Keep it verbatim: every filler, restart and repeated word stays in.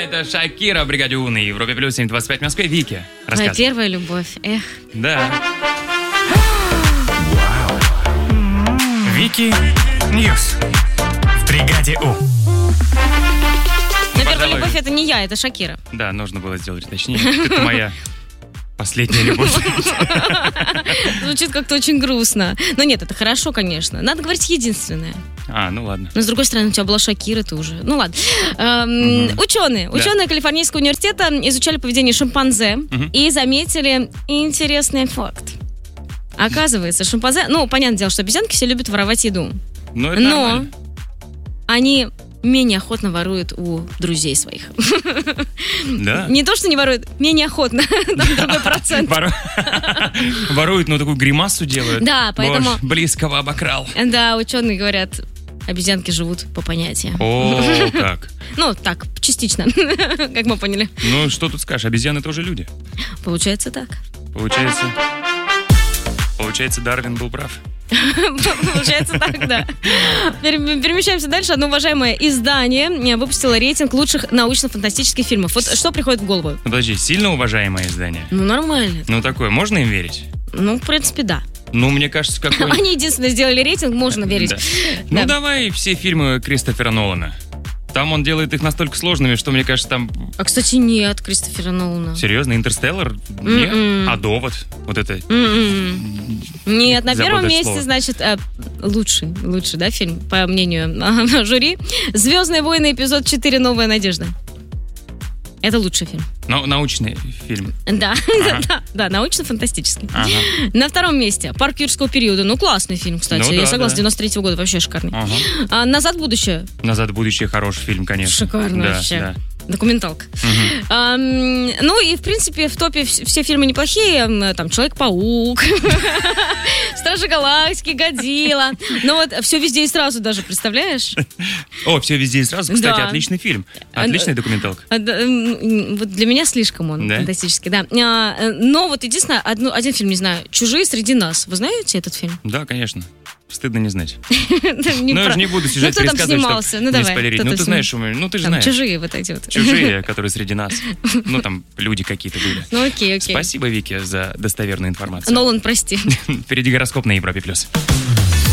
это Шакира в «Бригаде У» на Европе Плюс семь двадцать пять в Москве. Вики, рассказывай. Моя первая любовь, эх. Да. Вики Ньюс в «Бригаде У». Но первая любовь это не я, это Шакира. Да, нужно было сделать точнее. Это моя последняя любовь. Звучит как-то очень грустно. Но нет, это хорошо, конечно. Надо говорить единственное. А, ну ладно. Но с другой стороны, у тебя была Шакира, ты уже. Ну ладно. Эм, угу. Ученые. Да. Ученые Калифорнийского университета изучали поведение шимпанзе угу. и заметили интересный факт. Оказывается, шимпанзе... Ну, понятное дело, что обезьянки все любят воровать еду. Ну, это Но нормально. Они менее охотно воруют у друзей своих. Да? Не то, что не воруют, менее охотно. Там другой процент. Воруют, но такую гримасу делают. Да, поэтому... Боже, близкого обокрал. Да, ученые говорят, обезьянки живут по понятиям. О, как? Ну, так, частично, как мы поняли. Ну, что тут скажешь, обезьяны тоже люди. Получается так. Получается... Получается, Дарвин был прав. Получается так, да. Перемещаемся дальше. Одно уважаемое издание выпустило рейтинг лучших научно-фантастических фильмов. Вот что приходит в голову? Подожди, сильно уважаемое издание? Ну, нормально. Ну, такое, можно им верить? Ну, в принципе, да. Ну, мне кажется, какой... Они единственное сделали рейтинг, можно верить. Да. Ну, да. Давай все фильмы Кристофера Нолана. Там он делает их настолько сложными, что, мне кажется, там... А, кстати, нет Кристофера Нолана. Серьезно? «Интерстеллар»? Нет? Mm-mm. А «Довод»? Вот это... Mm-mm. Нет, на первом месте, слово. значит, э, лучший, лучший, да, фильм, по мнению э, жюри. «Звездные войны», эпизод четыре «Новая надежда». Это лучший фильм. Но, научный фильм. Да, ага. да, да, научно-фантастический. Ага. На втором месте «Парк юрского периода». Ну, классный фильм, кстати. Ну, да, я согласна, да. девяносто третьего года, вообще шикарный. Ага. А, «Назад в будущее». «Назад в будущее» хороший фильм, конечно. Шикарно да, вообще. Да. Документалка. Угу. А, ну и, в принципе, в топе все фильмы неплохие. Там «Человек-паук», «Стражи Галактики», «Годзилла». Но вот «Все везде и сразу» даже, представляешь? О, «Все везде и сразу», кстати, Да. отличный фильм. Отличная документалка. Вот для меня слишком он Да? фантастический, да. А, но вот единственное, одну, один фильм, не знаю, «Чужие среди нас». Вы знаете этот фильм? Да, конечно. Стыдно не знать. Ну, Но я же не буду сюжет пересказывать, чтобы не спойлерить. Ну, ты знаешь, ну, ты же знаешь. «Чужие» вот эти вот. Чужие, которые среди нас. Ну, там люди какие-то были. Ну, окей, окей. Спасибо, Вики, за достоверную информацию. Нолан, прости. Впереди гороскоп на Европе+. плюс.